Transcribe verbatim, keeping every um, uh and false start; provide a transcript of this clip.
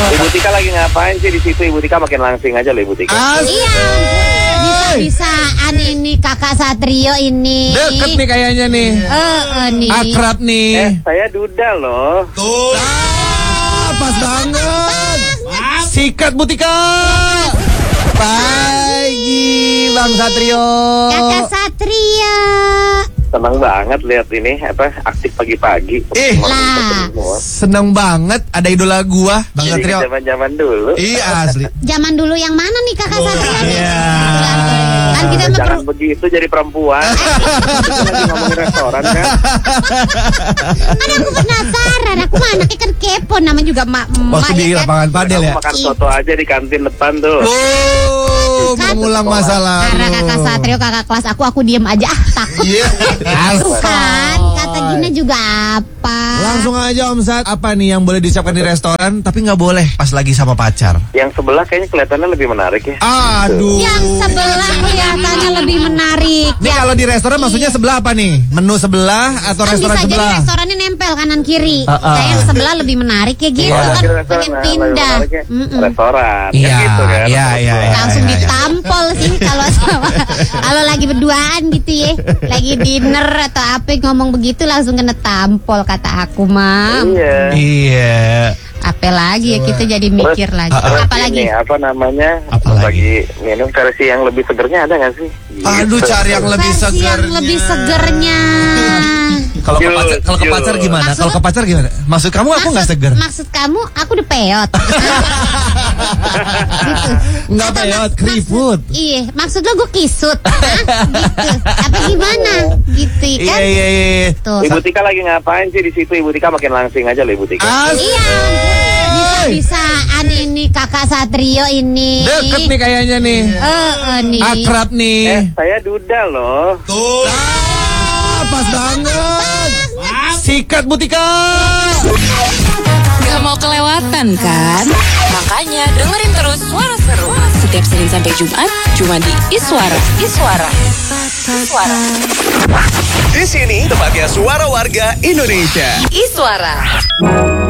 Ibu Tika lagi ngapain sih di situ? Ibu Tika makin langsing aja loh Ibu Tika. Iya, bisa-bisaan ini kakak Satrio ini. Deket nih kayaknya nih. Eh, eh, nih. Akrab nih. Eh, saya Duda loh. Tuh. Ah, pas banget. Sikat Bu Tika. Pagi Bang Satrio. Kakak Satrio. Senang banget lihat ini apa aktif pagi-pagi. Ih, lah. Seneng banget ada idola gua Bang Jadi Satrio. zaman-zaman dulu. Iya asli. Zaman dulu yang mana nih kakak Satrio? Iya. Kan kita mah Jangan per- begitu jadi perempuan. Kita lagi ngomongin restoran kan. kan aku penasaran. Aku mah anaknya kan kepo, namanya juga mak emak Waktu di ya kan. lapangan padel Kamu ya. makan soto aja di kantin depan tuh. Oh, Kan- mengulang masa lalu. Karena kakak Satrio kakak kelas aku, aku diem aja ah takut. Iya. Tuh kan kata Gina juga apa? Langsung aja Om Sat, apa nih yang boleh disiapkan di restoran tapi nggak boleh pas lagi sama pacar? Yang sebelah kayaknya kelihatannya lebih menarik ya. Aduh. Yang sebelah kelihatannya lebih menarik. Ini kalau di restoran maksudnya sebelah apa nih? Menu sebelah atau Kan restoran bisa jadi sebelah? restorannya nempel kanan kiri. Uh, uh. Nah, yang sebelah lebih menarik ya gitu Iya. kan, Kira-kira pengen restoran, pindah. lebih menariknya Mm-mm. Restoran. Iya, Kan gitu kan. iya, iya, iya. Langsung iya, iya. ditampol sih kalau sama kalau lagi berduaan gitu ya, lagi dinner atau apa ngomong begitu langsung kena tampol kata aku mam. Iya. Iya. Apa lagi ya kita jadi mikir lagi. Terus Apa lagi? ini apa namanya? Apa lagi? minum versi yang lebih segernya ada nggak sih? Aduh, Gitu. cari yang lebih Versi segernya. yang lebih segernya. Kalau ke Jul, pacar, kalau ke Jul. pacar gimana? Maksud- Kalau ke pacar gimana? Maksud kamu aku nggak seger? Maksud kamu aku udah peot. Gitu. Nggak Atau peot, mak- keriput. maksud- Iya, maksud lo gue kisut. Hah? Gitu. Apa gimana? Gitu Iya, kan? iya, iya. Tuh. Ibu Tika lagi ngapain sih di situ? Ibu Tika makin langsing aja loh Ibu Tika. Asli. Iya, bisa-bisaan ini kakak Satrio ini. Deket nih kayaknya nih. Eh, eh, nih. Akrab Eh, nih. saya Duda loh. Tuh. Ah, pas banget. Sikat Bu Tika. Gak mau kelewatan kan? Makanya dengerin terus Suara Seru setiap Senin sampai Jumat cuma di Iswara. Iswara. Iswara. Di sini tempatnya suara warga Indonesia. Iswara.